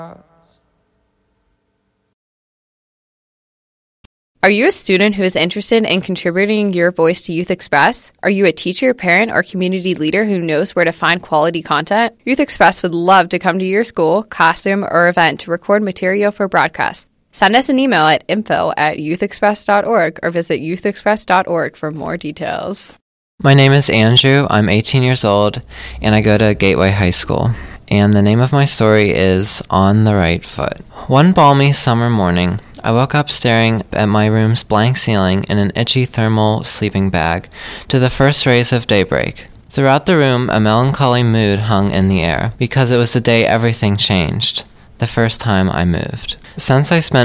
Are you a student who is interested in contributing your voice to Youth Express? Are you a teacher, parent, or community leader who knows where to find quality content? Youth Express would love to come to your school, classroom, or event to record material for broadcast. Send us an email at info@youthexpress.org or visit youthexpress.org for more details. My name is Andrew. I'm 18 years old, and I go to Gateway High School. And the name of my story is On the Right Foot. One balmy summer morning, I woke up staring at my room's blank ceiling in an itchy thermal sleeping bag to the first rays of daybreak. Throughout the room, a melancholy mood hung in the air, because it was the day everything changed, the first time I moved. Since I spent